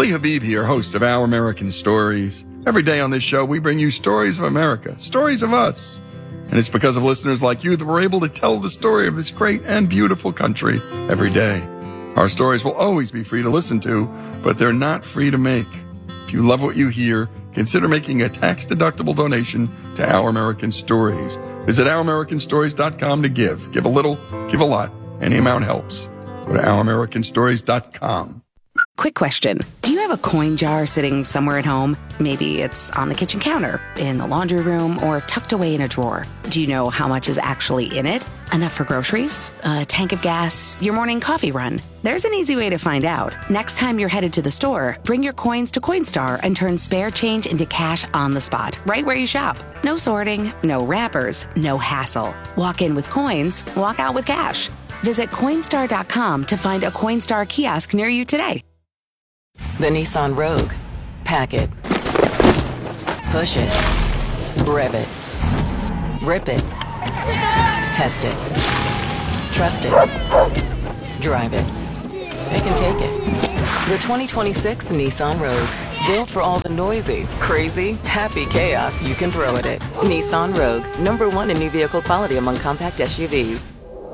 Lee Habib here, host of Our American Stories. Every day on this show, we bring you stories of America, stories of us. And it's because of listeners like you that we're able to tell the story of this great and beautiful country every day. Our stories will always be free to listen to, but they're not free to make. If you love what you hear, consider making a tax-deductible donation to Our American Stories. Visit OurAmericanStories.com to give. Give a little, give a lot. Any amount helps. Go to OurAmericanStories.com. Quick question. Do you have a coin jar sitting somewhere at home? Maybe it's on the kitchen counter, in the laundry room, or tucked away in a drawer. Do you know how much is actually in it? Enough for groceries, a tank of gas, your morning coffee run? There's an easy way to find out. Next time you're headed to the store, bring your coins to Coinstar and turn spare change into cash on the spot, right where you shop. No sorting, no wrappers, no hassle. Walk in with coins, walk out with cash. Visit Coinstar.com to find a Coinstar kiosk near you today. The Nissan Rogue. Pack it. Push it. Rev it. Rip it. Test it. Trust it. Drive it. It can take it. The 2026 Nissan Rogue. Built for all the noisy, crazy, happy chaos you can throw at it. Nissan Rogue. #1 in new vehicle quality among compact SUVs.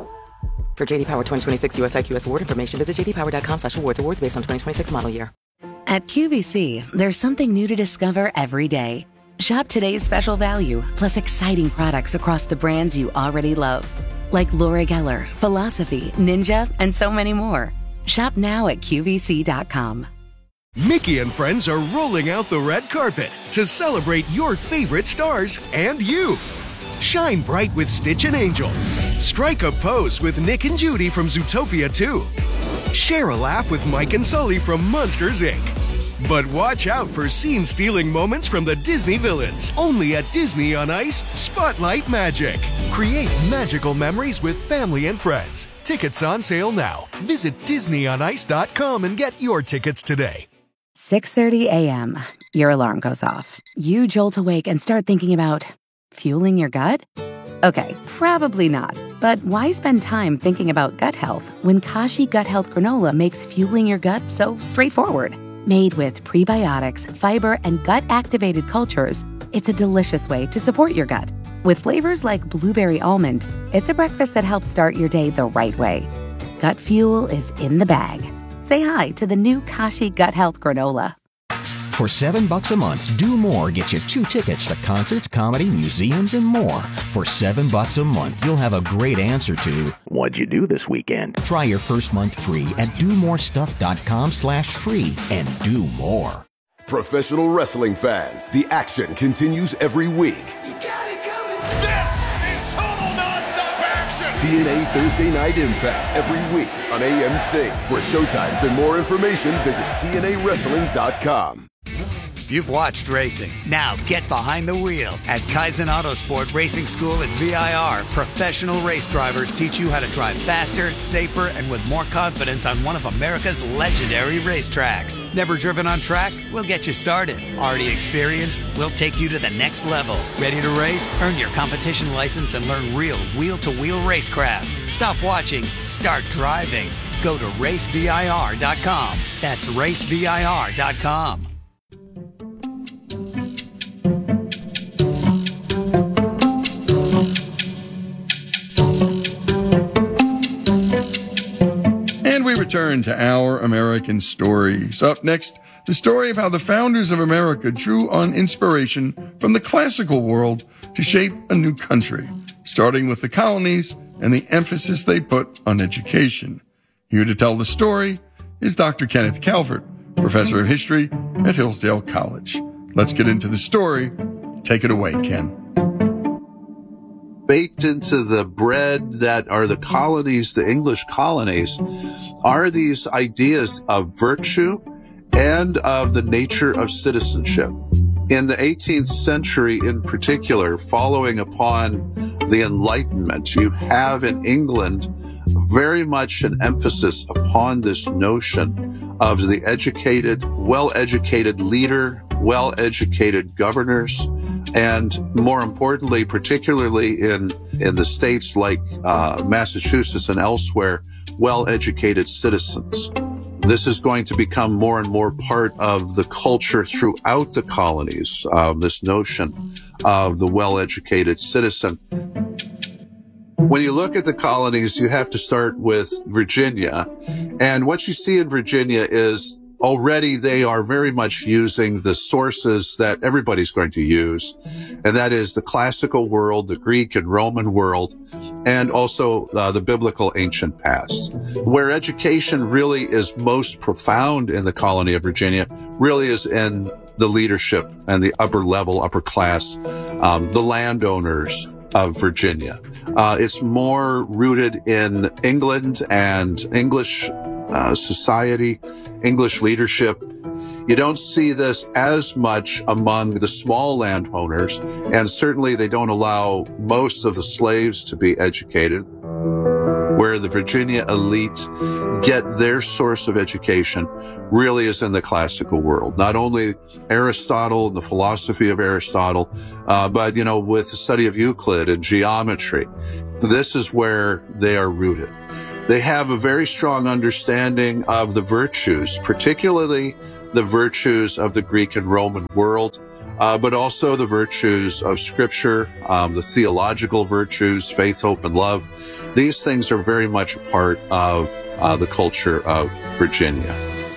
For JD Power 2026 US IQS award information, visit jdpower.com/awards. Awards based on 2026 model year. At QVC, there's something new to discover every day. Shop today's special value, plus exciting products across the brands you already love. Like Laura Geller, Philosophy, Ninja, and so many more. Shop now at QVC.com. Mickey and friends are rolling out the red carpet to celebrate your favorite stars and you. Shine bright with Stitch and Angel. Strike a pose with Nick and Judy from Zootopia 2. Share a laugh with Mike and Sully from Monsters, Inc. But watch out for scene-stealing moments from the Disney villains. Only at Disney on Ice, Spotlight Magic. Create magical memories with family and friends. Tickets on sale now. Visit DisneyOnIce.com and get your tickets today. 6:30 a.m. Your alarm goes off. You jolt awake and start thinking about fueling your gut? Okay, probably not. But why spend time thinking about gut health when Kashi Gut Health Granola makes fueling your gut so straightforward? Made with prebiotics, fiber, and gut-activated cultures, it's a delicious way to support your gut. With flavors like blueberry almond, it's a breakfast that helps start your day the right way. Gut fuel is in the bag. Say hi to the new Kashi Gut Health Granola. For $7 a month, Do More gets you 2 tickets to concerts, comedy, museums, and more. For $7 a month, you'll have a great answer to, what'd you do this weekend? Try your first month free at domorestuff.com/free and do more. Professional wrestling fans, the action continues every week. You got it coming. This is total nonstop action. TNA Thursday Night Impact every week on AMC. For showtimes and more information, visit TNAWrestling.com. You've watched racing. Now get behind the wheel. At Kaizen Autosport Racing School at VIR, professional race drivers teach you how to drive faster, safer, and with more confidence on one of America's legendary racetracks. Never driven on track? We'll get you started. Already experienced? We'll take you to the next level. Ready to race? Earn your competition license and learn real wheel-to-wheel racecraft. Stop watching. Start driving. Go to racevir.com. That's racevir.com. And we return to Our American Stories. Up next, the story of how the founders of America drew on inspiration from the classical world to shape a new country, starting with the colonies and the emphasis they put on education. Here to tell the story is Dr. Kenneth Calvert, professor of history at Hillsdale College. Let's get into the story. Take it away, Ken. Baked into the bread that are the colonies, the English colonies, are these ideas of virtue and of the nature of citizenship. In the 18th century in particular, following upon the Enlightenment, you have in England very much an emphasis upon this notion of the educated, well-educated leader, well-educated governors, and more importantly, particularly in the states like Massachusetts and elsewhere, well-educated citizens. This is going to become more and more part of the culture throughout the colonies, this notion of the well-educated citizen. When you look at the colonies, you have to start with Virginia. And what you see in Virginia is already they are very much using the sources that everybody's going to use. And that is the classical world, the Greek and Roman world, and also the biblical ancient past. Where education really is most profound in the colony of Virginia really is in the leadership and the upper level, upper class, the landowners of Virginia. It's more rooted in England and English society, English leadership. You don't see this as much among the small landowners, and certainly they don't allow most of the slaves to be educated. Where the Virginia elite get their source of education really is in the classical world. Not only Aristotle and the philosophy of Aristotle, but, with the study of Euclid and geometry. This is where they are rooted. They have a very strong understanding of the virtues, particularly the virtues of the Greek and Roman world, but also the virtues of Scripture, the theological virtues, faith, hope, and love. These things are very much a part of the culture of Virginia.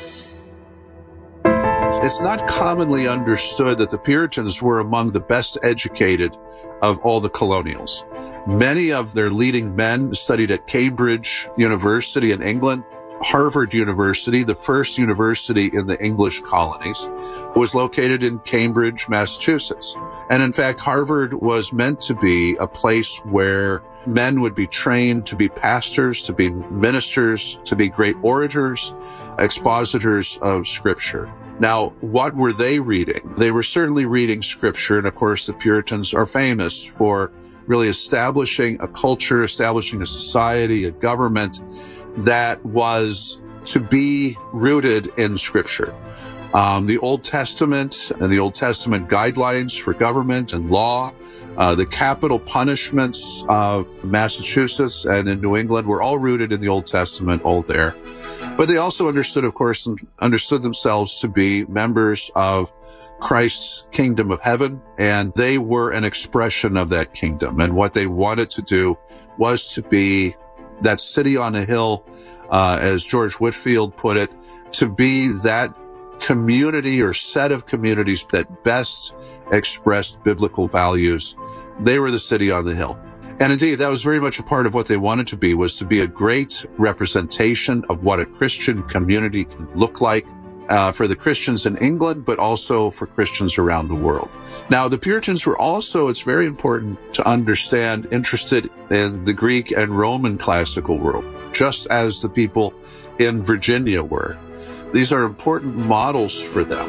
It's not commonly understood that the Puritans were among the best educated of all the colonials. Many of their leading men studied at Cambridge University in England. Harvard University, the first university in the English colonies, was located in Cambridge, Massachusetts. And in fact, Harvard was meant to be a place where men would be trained to be pastors, to be ministers, to be great orators, expositors of Scripture. Now, what were they reading? They were certainly reading Scripture, and of course the Puritans are famous for really establishing a culture, establishing a society, a government that was to be rooted in Scripture. The Old Testament and the Old Testament guidelines for government and law, the capital punishments of Massachusetts and in New England were all rooted in the Old Testament, all there. But they also understood themselves to be members of Christ's kingdom of heaven, and they were an expression of that kingdom. And what they wanted to do was to be that city on a hill, as George Whitefield put it, to be that community or set of communities that best expressed biblical values. They were the city on the hill. And indeed, that was very much a part of what they wanted to be, was to be a great representation of what a Christian community can look like, for the Christians in England, but also for Christians around the world. Now, the Puritans were also, it's very important to understand, interested in the Greek and Roman classical world, just as the people in Virginia were. These are important models for them.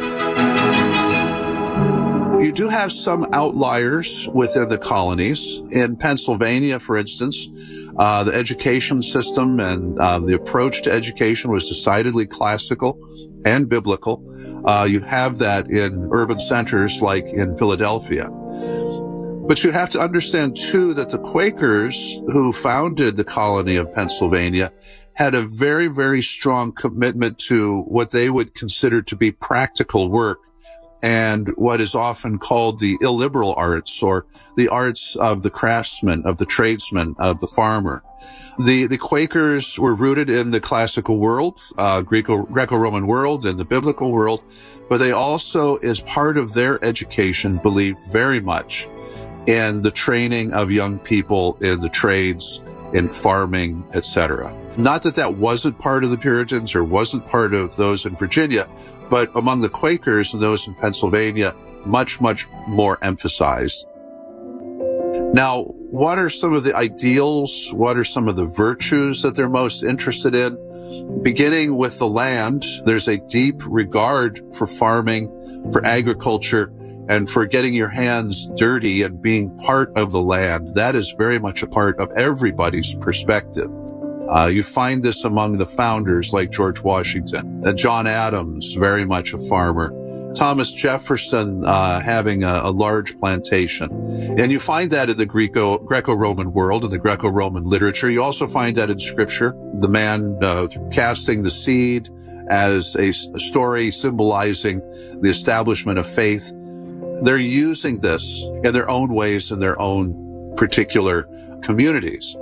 You do have some outliers within the colonies. In Pennsylvania, for instance, the education system and the approach to education was decidedly classical and biblical. You have that in urban centers like in Philadelphia. But you have to understand, too, that the Quakers who founded the colony of Pennsylvania had a very, very strong commitment to what they would consider to be practical work and what is often called the illiberal arts, or the arts of the craftsman, of the tradesman, of the farmer. The Quakers were rooted in the classical world, Greco-Roman world, and the biblical world, but they also, as part of their education, believed very much in the training of young people in the trades, in farming, etc. Not that that wasn't part of the Puritans or wasn't part of those in Virginia, but among the Quakers and those in Pennsylvania, much, much more emphasized. Now, what are some of the ideals? What are some of the virtues that they're most interested in? Beginning with the land, there's a deep regard for farming, for agriculture, and for getting your hands dirty and being part of the land. That is very much a part of everybody's perspective. You find this among the founders like George Washington, John Adams, very much a farmer, Thomas Jefferson having a large plantation. And you find that in the Greco-Roman world, in the Greco-Roman literature. You also find that in Scripture, the man casting the seed as a story symbolizing the establishment of faith. They're using this in their own ways in their own particular communities.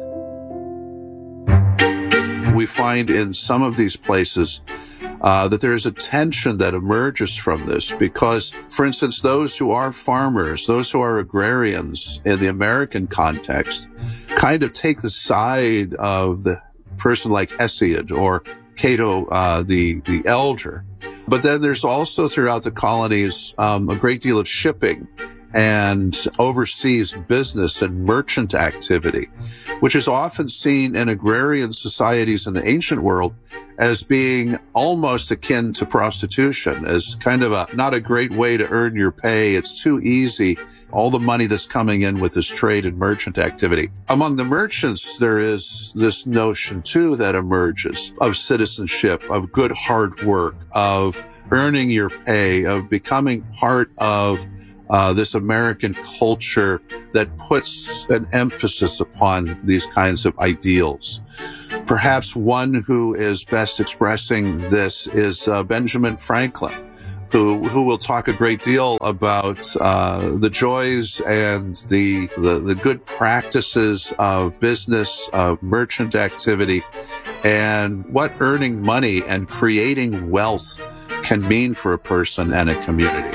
We find in some of these places that there is a tension that emerges from this because, for instance, those who are farmers, those who are agrarians in the American context, kind of take the side of the person like Hesiod or Cato the Elder. But then there's also throughout the colonies a great deal of shipping and overseas business and merchant activity, which is often seen in agrarian societies in the ancient world as being almost akin to prostitution, as kind of not a great way to earn your pay. It's too easy, all the money that's coming in with this trade and merchant activity. Among the merchants, there is this notion too that emerges of citizenship, of good hard work, of earning your pay, of becoming part of this American culture that puts an emphasis upon these kinds of ideals. Perhaps one who is best expressing this is Benjamin Franklin, who will talk a great deal about the joys and the good practices of business, of merchant activity, and what earning money and creating wealth can mean for a person and a community.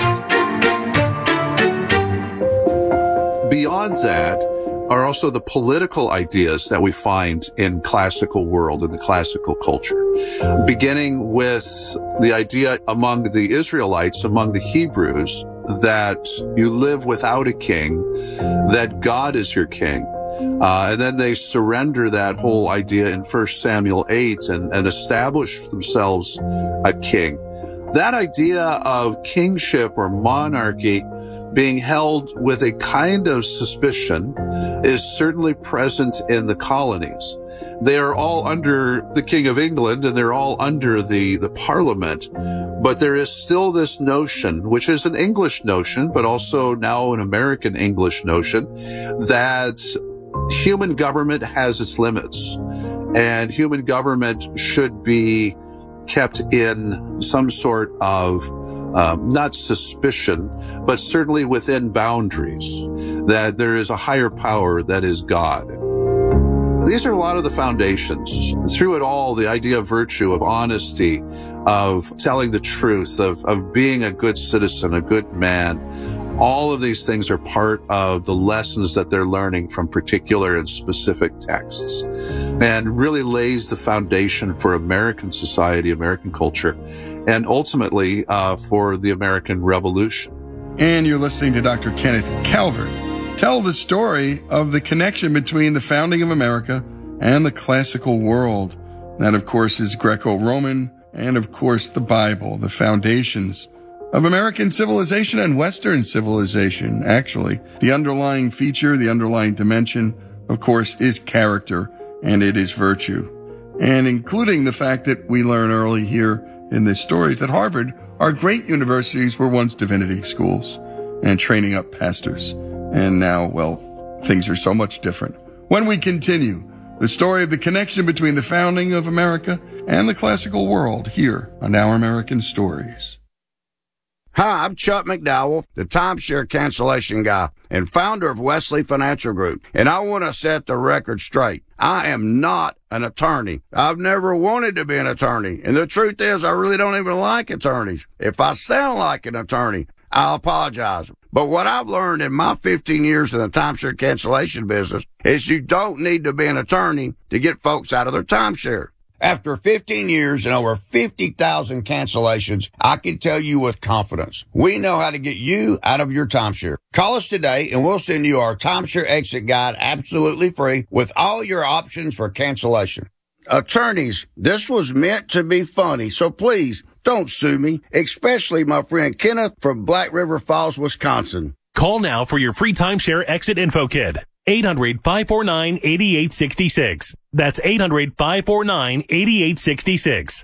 Beyond that are also the political ideas that we find in classical world, in the classical culture, beginning with the idea among the Israelites, among the Hebrews, that you live without a king, that God is your king. And then they surrender that whole idea in 1 Samuel 8 and establish themselves a king. That idea of kingship or monarchy being held with a kind of suspicion is certainly present in the colonies. They are all under the King of England and they're all under the Parliament, but there is still this notion, which is an English notion, but also now an American English notion, that human government has its limits and human government should be kept in some sort of not suspicion, but certainly within boundaries, that there is a higher power that is God. These are a lot of the foundations. Through it all, the idea of virtue, of honesty, of telling the truth, of being a good citizen, a good man, all of these things are part of the lessons that they're learning from particular and specific texts, and really lays the foundation for American society, American culture, and ultimately for the American Revolution. And you're listening to Dr. Kenneth Calvert tell the story of the connection between the founding of America and the classical world. That, of course, is Greco-Roman and, of course, the Bible, the foundations of American civilization and Western civilization. Actually, the underlying feature, the underlying dimension, of course, is character, and it is virtue. And including the fact that we learn early here in this story is that Harvard, our great universities, were once divinity schools and training up pastors. And now, well, things are so much different. When we continue the story of the connection between the founding of America and the classical world here on Our American Stories. Hi, I'm Chuck McDowell, the timeshare cancellation guy and founder of Wesley Financial Group, and I want to set the record straight. I am not an attorney. I've never wanted to be an attorney, and the truth is I really don't even like attorneys. If I sound like an attorney, I'll apologize. But what I've learned in my 15 years in the timeshare cancellation business is you don't need to be an attorney to get folks out of their timeshare. After 15 years and over 50,000 cancellations, I can tell you with confidence, we know how to get you out of your timeshare. Call us today and we'll send you our timeshare exit guide absolutely free with all your options for cancellation. Attorneys, this was meant to be funny, so please don't sue me, especially my friend Kenneth from Black River Falls, Wisconsin. Call now for your free timeshare exit info kit. 800-549-8866. That's 800-549-8866.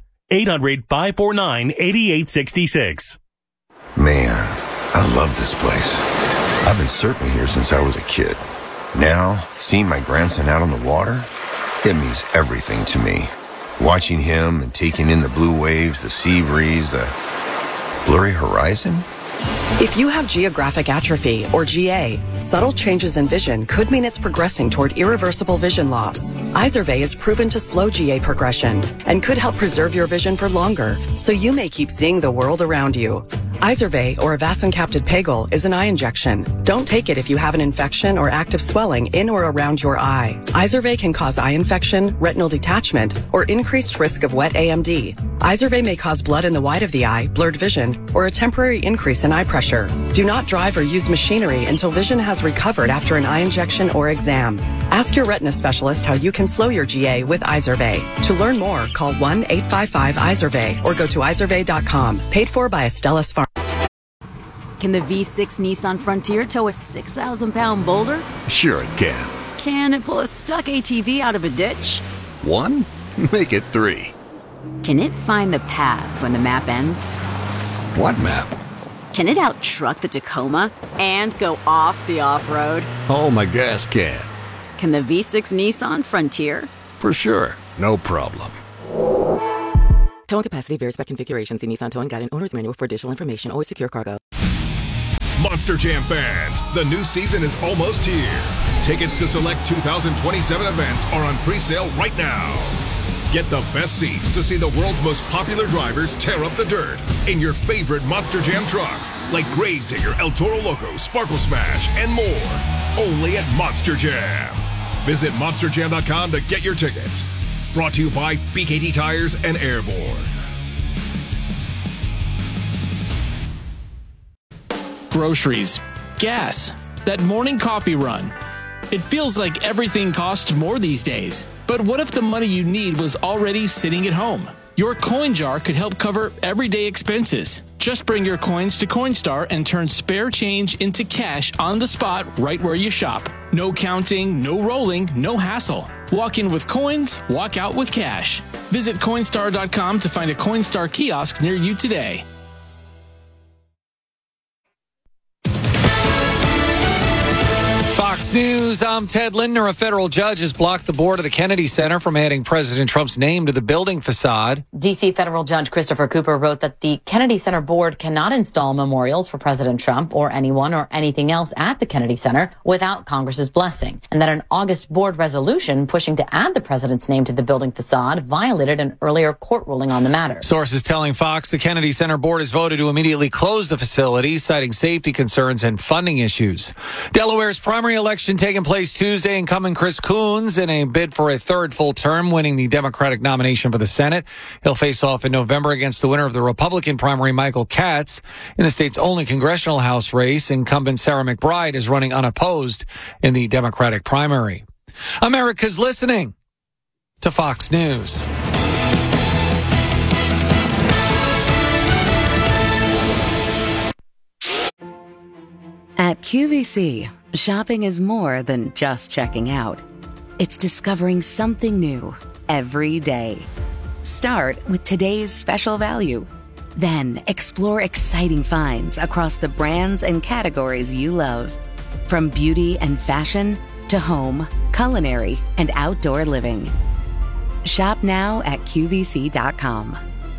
800-549-8866. Man, I love this place. I've been surfing here since I was a kid. Now, seeing my grandson out on the water, it means everything to me. Watching him and taking in the blue waves, the sea breeze, the blurry horizon. If you have geographic atrophy, or GA, subtle changes in vision could mean it's progressing toward irreversible vision loss. Izervay is proven to slow GA progression and could help preserve your vision for longer, so you may keep seeing the world around you. Izervay, or avacincaptad pegol, is an eye injection. Don't take it if you have an infection or active swelling in or around your eye. Izervay can cause eye infection, retinal detachment, or increased risk of wet AMD. Izervay may cause blood in the white of the eye, blurred vision, or a temporary increase in eye pressure. Do not drive or use machinery until vision has recovered after an eye injection or exam. Ask your retina specialist how you can slow your GA with Izervay. To learn more, call 1-855-IZERVAY or go to izervay.com. Paid for by Astellas Pharma. Can the V6 Nissan Frontier tow a 6,000-pound boulder? Sure it can. Can it pull a stuck ATV out of a ditch? 1? Make it 3. Can it find the path when the map ends? What map? Can it out-truck the Tacoma and go off the off-road? Oh, my gas can. Can the V6 Nissan Frontier? For sure. No problem. Towing capacity varies by configuration. See Nissan Towing Guide and Owner's Manual for additional information. Always secure cargo. Monster Jam fans, the new season is almost here. Tickets to select 2027 events are on pre-sale right now. Get the best seats to see the world's most popular drivers tear up the dirt in your favorite Monster Jam trucks, like Gravedigger, El Toro Loco, Sparkle Smash, and more. Only at Monster Jam. Visit monsterjam.com to get your tickets. Brought to you by BKT Tires and Airborne. Groceries, gas, that morning coffee run. It feels like everything costs more these days. But what if the money you need was already sitting at home? Your coin jar could help cover everyday expenses. Just bring your coins to Coinstar and turn spare change into cash on the spot right where you shop. No counting, no rolling, no hassle. Walk in with coins, walk out with cash. Visit Coinstar.com to find a Coinstar kiosk near you today. Fox News, I'm Ted Lindner. A federal judge has blocked the board of the Kennedy Center from adding President Trump's name to the building facade. D.C. federal judge Christopher Cooper wrote that the Kennedy Center board cannot install memorials for President Trump or anyone or anything else at the Kennedy Center without Congress's blessing, and that an August board resolution pushing to add the president's name to the building facade violated an earlier court ruling on the matter. Sources telling Fox the Kennedy Center board has voted to immediately close the facility, citing safety concerns and funding issues. Delaware's primary election taking place Tuesday, incumbent Chris Coons in a bid for a third full term, winning the Democratic nomination for the Senate. He'll face off in November against the winner of the Republican primary, Michael Katz. In the state's only congressional House race, incumbent Sarah McBride is running unopposed in the Democratic primary. America's listening to Fox News. At QVC, shopping is more than just checking out. It's discovering something new every day. Start with today's special value. Then explore exciting finds across the brands and categories you love. From beauty and fashion to home, culinary, and outdoor living. Shop now at QVC.com.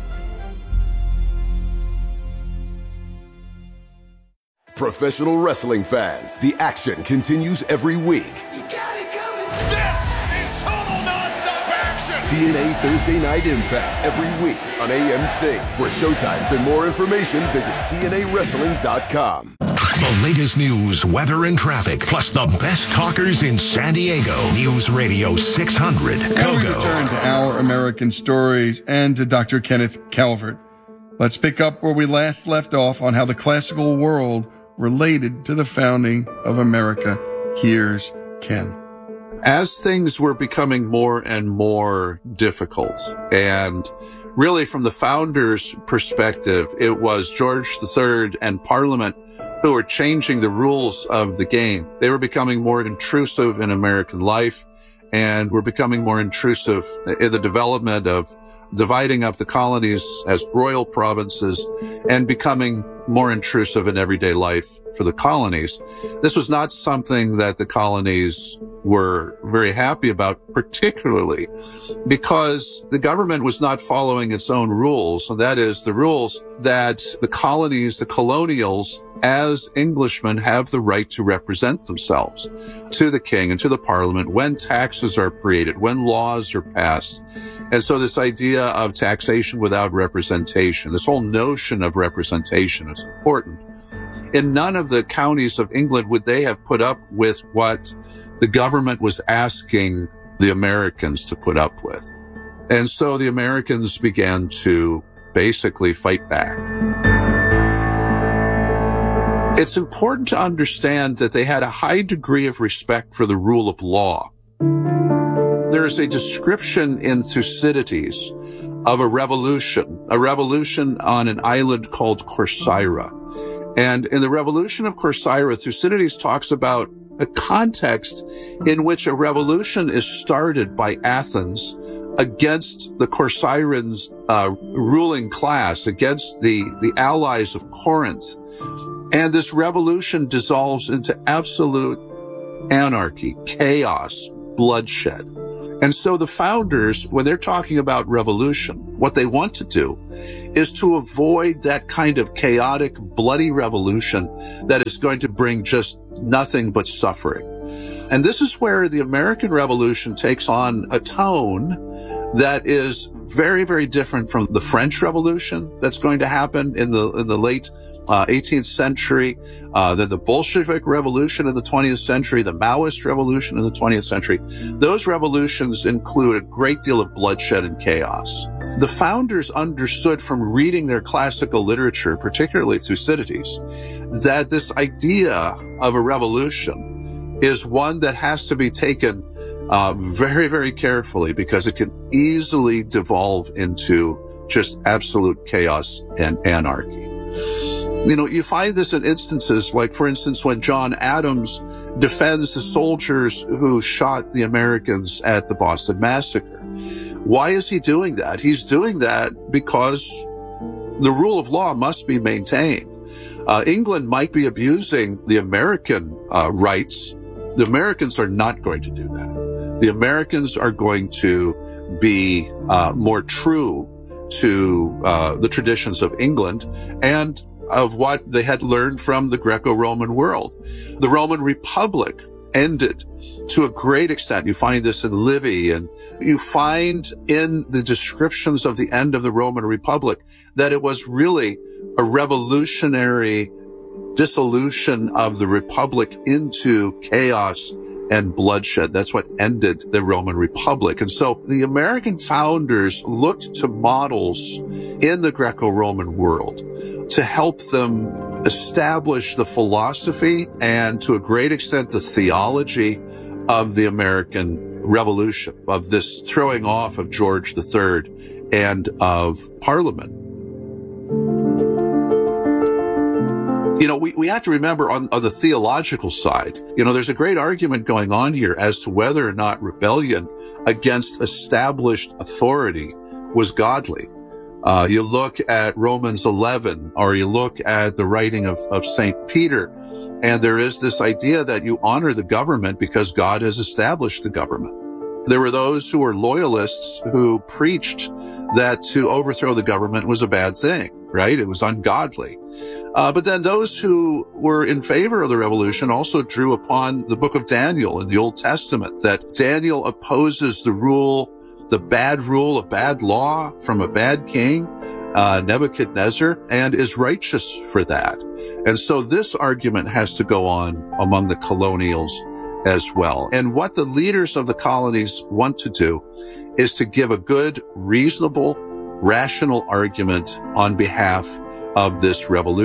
Professional wrestling fans, the action continues every week. This is total nonstop action. TNA Thursday Night Impact every week on AMC. For showtimes and more information, visit TNAWrestling.com. The latest news, weather, and traffic, plus the best talkers in San Diego. News Radio 600. And we return to Our American Stories and to Dr. Kenneth Calvert. Let's pick up where we last left off on how the classical world related to the founding of America. Here's Ken. As things were becoming more and more difficult, and really from the founders' perspective, it was George III and Parliament who were changing the rules of the game. They were becoming more intrusive in American life and were becoming more intrusive in the development of dividing up the colonies as royal provinces and becoming more intrusive in everyday life for the colonies. This was not something that the colonies were very happy about, particularly because the government was not following its own rules. And that is the rules that the colonies, the colonials, as Englishmen have the right to represent themselves to the king and to the parliament when taxes are created, when laws are passed. And so this idea of taxation without representation, this whole notion of representation is important. In none of the counties of England would they have put up with what the government was asking the Americans to put up with. And so the Americans began to basically fight back. It's important to understand that they had a high degree of respect for the rule of law. There is a description in Thucydides of a revolution on an island called Corcyra. And in the revolution of Corcyra, Thucydides talks about a context in which a revolution is started by Athens against the Corcyrans' ruling class, against the allies of Corinth. And this revolution dissolves into absolute anarchy, chaos, bloodshed. And so the founders, when they're talking about revolution, what they want to do is to avoid that kind of chaotic, bloody revolution that is going to bring just nothing but suffering. And this is where the American Revolution takes on a tone that is very, very different from the French Revolution that's going to happen in the late 18th century, then the Bolshevik Revolution in the 20th century, the Maoist Revolution in the 20th century. Those revolutions include a great deal of bloodshed and chaos. The founders understood from reading their classical literature, particularly Thucydides, that this idea of a revolution is one that has to be taken very, very carefully because it can easily devolve into just absolute chaos and anarchy. You know, you find this in instances like, for instance, when John Adams defends the soldiers who shot the Americans at the Boston Massacre. Why is he doing that? He's doing that because the rule of law must be maintained. England might be abusing the American rights. The Americans are not going to do that. The Americans are going to be more true to the traditions of England and of what they had learned from the Greco-Roman world. The Roman Republic ended to a great extent. You find this in Livy, and you find in the descriptions of the end of the Roman Republic that it was really a revolutionary dissolution of the Republic into chaos and bloodshed. That's what ended the Roman Republic. And so the American founders looked to models in the Greco-Roman world to help them establish the philosophy and, to a great extent, the theology of the American Revolution, of this throwing off of George III and of Parliament. You know, we have to remember on the theological side, you know, there's a great argument going on here as to whether or not rebellion against established authority was godly. You look at Romans 11, or you look at the writing of St. Peter, and there is this idea that you honor the government because God has established the government. There were those who were loyalists who preached that to overthrow the government was a bad thing, right? It was ungodly. But then those who were in favor of the revolution also drew upon the book of Daniel in the Old Testament, that Daniel opposes the bad rule, a bad law from a bad king, Nebuchadnezzar, and is righteous for that. And so this argument has to go on among the colonials as well. And what the leaders of the colonies want to do is to give a good, reasonable, rational argument on behalf of this revolution.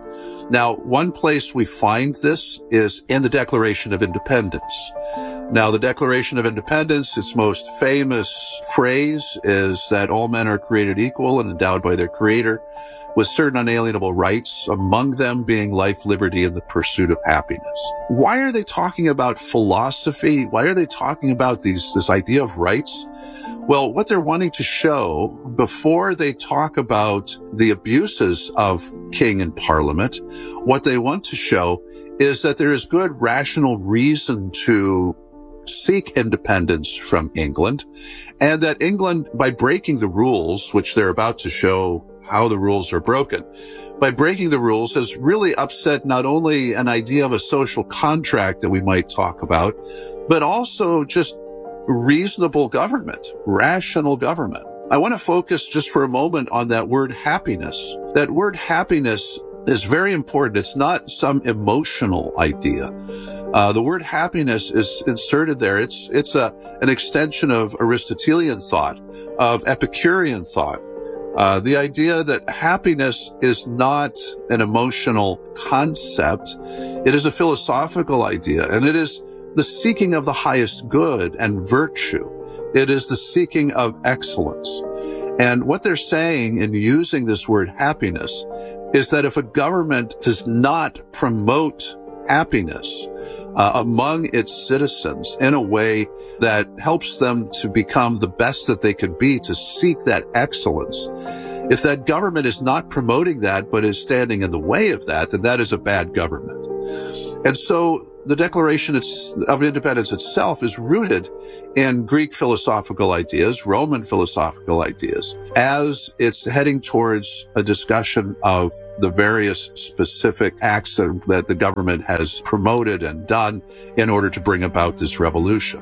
Now, one place we find this is in the Declaration of Independence. Now, the Declaration of Independence, its most famous phrase is that all men are created equal and endowed by their Creator with certain unalienable rights, among them being life, liberty, and the pursuit of happiness. Why are they talking about philosophy? Why are they talking about this idea of rights? Well, what they're wanting to show before they talk about the abuses of king and parliament, what they want to show is that there is good rational reason to seek independence from England, and that England, by breaking the rules, which they're about to show how the rules are broken, by breaking the rules has really upset not only an idea of a social contract that we might talk about, but also just reasonable government, rational government. I want to focus just for a moment on that word happiness. That word happiness is very important. It's not some emotional idea. The word happiness is inserted there. It's an extension of Aristotelian thought, of Epicurean thought. The idea that happiness is not an emotional concept. It is a philosophical idea, and it is the seeking of the highest good and virtue. It is the seeking of excellence. And what they're saying in using this word happiness is that if a government does not promote happiness among its citizens in a way that helps them to become the best that they could be, to seek that excellence, if that government is not promoting that but is standing in the way of that, then that is a bad government. And so the Declaration of Independence itself is rooted in Greek philosophical ideas, Roman philosophical ideas, as it's heading towards a discussion of the various specific acts that the government has promoted and done in order to bring about this revolution.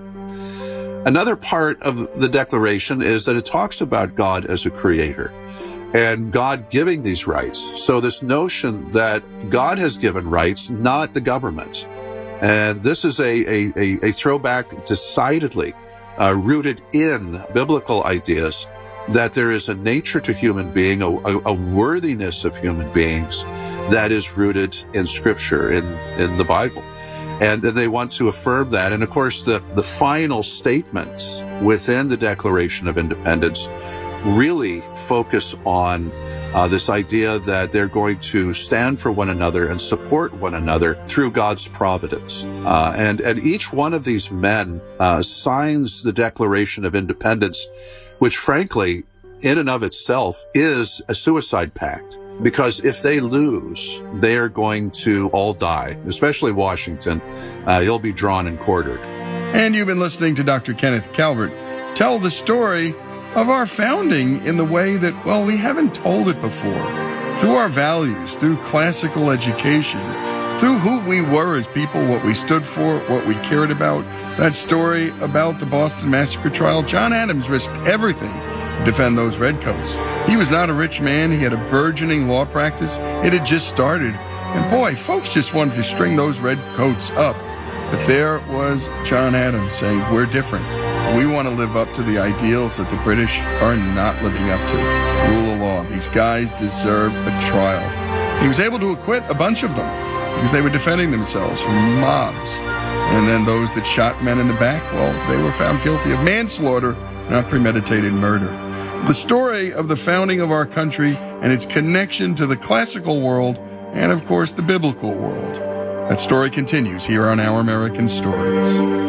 Another part of the Declaration is that it talks about God as a creator and God giving these rights. So this notion that God has given rights, not the government. And this is a throwback decidedly rooted in biblical ideas that there is a nature to human being, a worthiness of human beings that is rooted in Scripture, in the Bible. And they want to affirm that. And of course, the final statements within the Declaration of Independence really focus on this idea that they're going to stand for one another and support one another through God's providence. And each one of these men signs the Declaration of Independence, which frankly, in and of itself, is a suicide pact. Because if they lose, they are going to all die, especially Washington. He'll be drawn and quartered. And you've been listening to Dr. Kenneth Calvert tell the story of our founding in the way that, well, we haven't told it before. Through our values, through classical education, through who we were as people, what we stood for, what we cared about. That story about the Boston Massacre trial, John Adams risked everything to defend those redcoats. He was not a rich man. He had a burgeoning law practice. It had just started. And boy, folks just wanted to string those redcoats up. But there was John Adams saying, we're different. We want to live up to the ideals that the British are not living up to. Rule of law. These guys deserve a trial. He was able to acquit a bunch of them because they were defending themselves from mobs. And then those that shot men in the back, well, they were found guilty of manslaughter, not premeditated murder. The story of the founding of our country and its connection to the classical world and, of course, the biblical world. That story continues here on Our American Stories.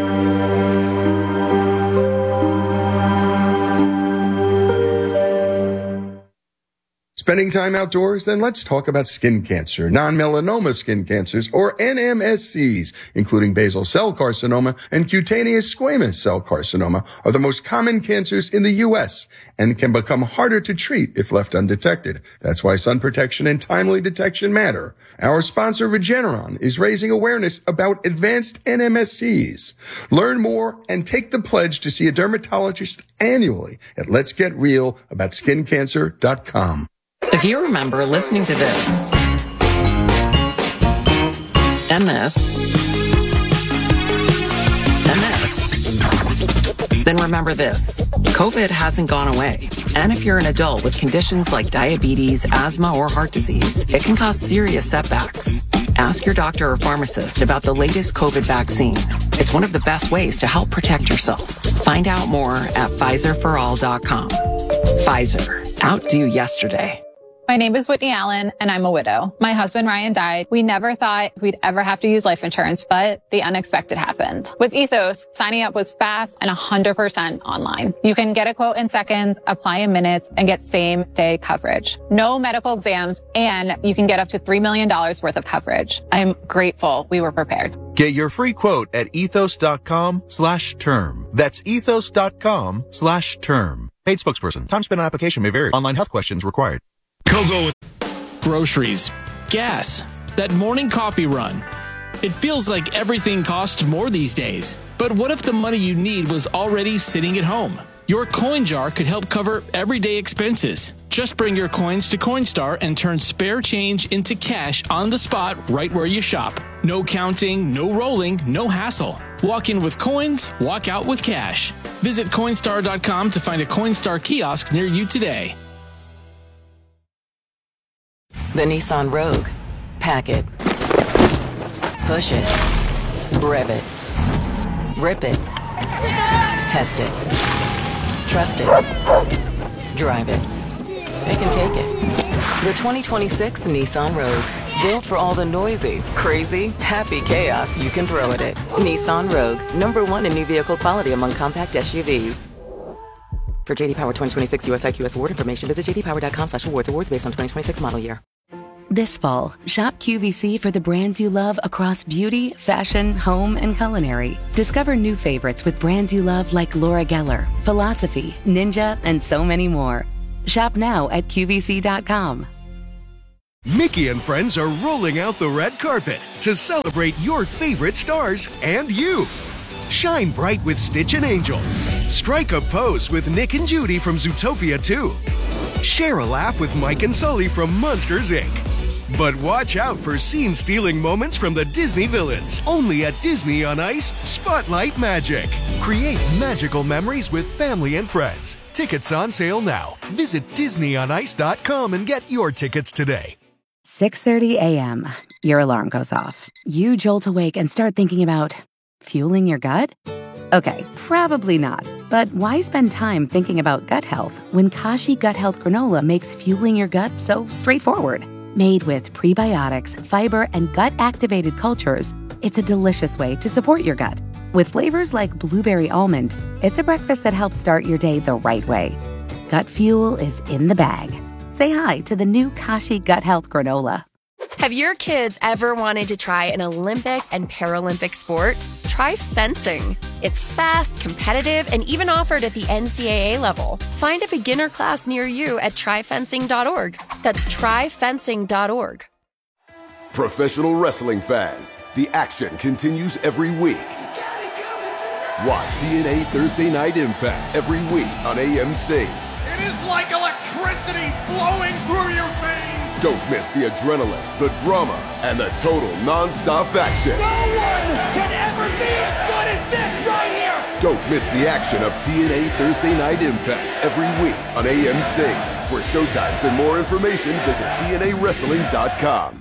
Spending time outdoors? Then let's talk about skin cancer. Non-melanoma skin cancers, or NMSCs, including basal cell carcinoma and cutaneous squamous cell carcinoma, are the most common cancers in the U.S. and can become harder to treat if left undetected. That's why sun protection and timely detection matter. Our sponsor, Regeneron, is raising awareness about advanced NMSCs. Learn more and take the pledge to see a dermatologist annually at letsgetrealaboutSkinCancer.com. If you remember listening to this, and this, then remember this. COVID hasn't gone away. And if you're an adult with conditions like diabetes, asthma, or heart disease, it can cause serious setbacks. Ask your doctor or pharmacist about the latest COVID vaccine. It's one of the best ways to help protect yourself. Find out more at PfizerForAll.com. Pfizer. Outdo yesterday. My name is Whitney Allen, and I'm a widow. My husband, Ryan, died. We never thought we'd ever have to use life insurance, but the unexpected happened. With Ethos, signing up was fast and 100% online. You can get a quote in seconds, apply in minutes, and get same-day coverage. No medical exams, and you can get up to $3 million worth of coverage. I'm grateful we were prepared. Get your free quote at ethos.com/term. That's ethos.com/term. Paid spokesperson. Time spent on application may vary. Online health questions required. Kogo. Groceries, gas, that morning coffee run. It feels like everything costs more these days. But what if the money you need was already sitting at home? Your coin jar could help cover everyday expenses. Just bring your coins to Coinstar and turn spare change into cash on the spot right where you shop. No counting, no rolling, no hassle. Walk in with coins, walk out with cash. Visit Coinstar.com to find a Coinstar kiosk near you today. The Nissan Rogue. Pack it. Push it. Rev it. Rip it. Test it. Trust it. Drive it. They can take it. The 2026 Nissan Rogue. Built for all the noisy, crazy, happy chaos you can throw at it. Nissan Rogue. #1 in new vehicle quality among compact SUVs. For JD Power 2026 US IQS award information, visit jdpower.com/awards. Awards based on 2026 model year. This fall, shop QVC for the brands you love across beauty, fashion, home, and culinary. Discover new favorites with brands you love like Laura Geller, Philosophy, Ninja, and so many more. Shop now at QVC.com. Mickey and friends are rolling out the red carpet to celebrate your favorite stars and you. Shine bright with Stitch and Angel. Strike a pose with Nick and Judy from Zootopia 2. Share a laugh with Mike and Sully from Monsters, Inc. But watch out for scene-stealing moments from the Disney villains. Only at Disney on Ice, Spotlight Magic. Create magical memories with family and friends. Tickets on sale now. Visit DisneyOnIce.com and get your tickets today. 6:30 a.m. Your alarm goes off. You jolt awake and start thinking about fueling your gut? Okay, probably not. But why spend time thinking about gut health when Kashi Gut Health Granola makes fueling your gut so straightforward? Made with prebiotics, fiber, and gut-activated cultures, it's a delicious way to support your gut. With flavors like blueberry almond, it's a breakfast that helps start your day the right way. Gut fuel is in the bag. Say hi to the new Kashi Gut Health Granola. Have your kids ever wanted to try an Olympic and Paralympic sport? Try fencing. It's fast, competitive, and even offered at the NCAA level. Find a beginner class near you at tryfencing.org. That's tryfencing.org. Professional wrestling fans, the action continues every week. Watch TNA Thursday Night Impact every week on AMC. It is like electricity flowing through your veins. Don't miss the adrenaline, the drama, and the total non-stop action. No one can ever be as good as this right here. Don't miss the action of TNA Thursday Night Impact every week on AMC. For showtimes and more information, visit TNAWrestling.com.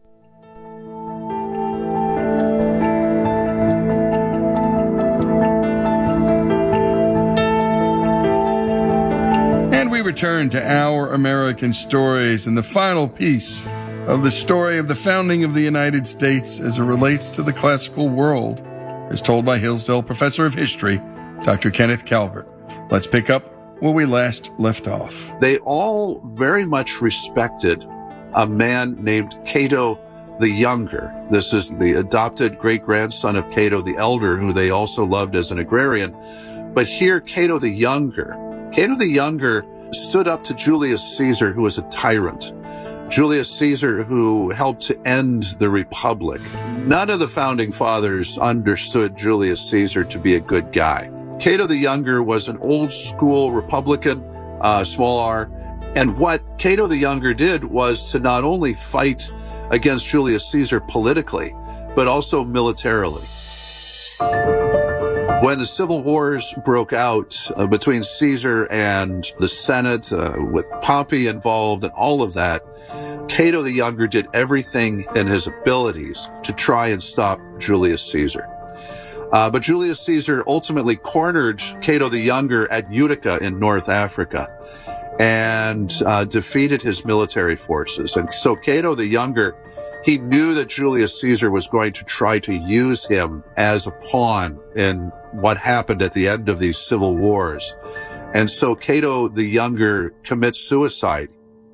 We return to Our American Stories and the final piece of the story of the founding of the United States as it relates to the classical world, as told by Hillsdale Professor of History, Dr. Kenneth Calvert. Let's pick up where we last left off. They all very much respected a man named Cato the Younger. This is the adopted great-grandson of Cato the Elder, who they also loved as an agrarian. But here, Cato the Younger stood up to Julius Caesar, who was a tyrant. Julius Caesar, who helped to end the Republic. None of the founding fathers understood Julius Caesar to be a good guy. Cato the Younger was an old school Republican, small r, and what Cato the Younger did was to not only fight against Julius Caesar politically, but also militarily. When the civil wars broke out between Caesar and the Senate, with Pompey involved and all of that, Cato the Younger did everything in his abilities to try and stop Julius Caesar. But Julius Caesar ultimately cornered Cato the Younger at Utica in North Africa and defeated his military forces. And so Cato the Younger, he knew that Julius Caesar was going to try to use him as a pawn in what happened at the end of these civil wars. And so Cato the Younger commits suicide.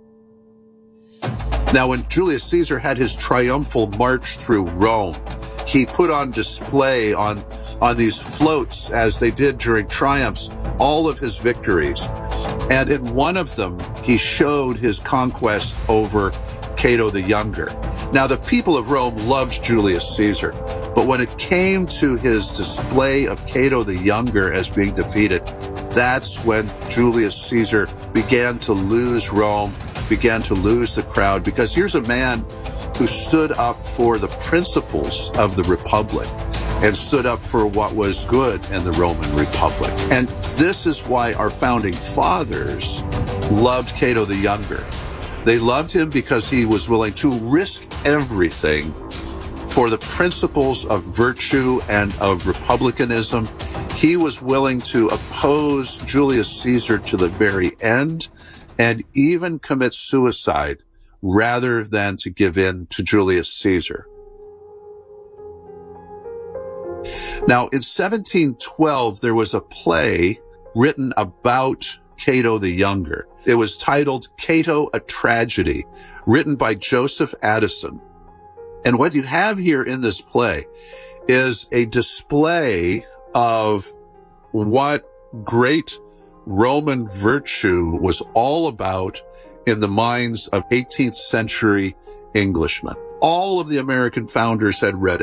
Now, when Julius Caesar had his triumphal march through Rome, he put on display on these floats, as they did during triumphs, all of his victories. And in one of them, he showed his conquest over Cato the Younger. Now, the people of Rome loved Julius Caesar, but when it came to his display of Cato the Younger as being defeated, that's when Julius Caesar began to lose Rome, began to lose the crowd, because here's a man who stood up for the principles of the Republic and stood up for what was good in the Roman Republic. And this is why our founding fathers loved Cato the Younger. They loved him because he was willing to risk everything for the principles of virtue and of republicanism. He was willing to oppose Julius Caesar to the very end and even commit suicide rather than to give in to Julius Caesar. Now, in 1712, there was a play written about Cato the Younger. It was titled Cato, a Tragedy, written by Joseph Addison. And what you have here in this play is a display of what great Roman virtue was all about in the minds of 18th century Englishmen. All of the American founders had read it.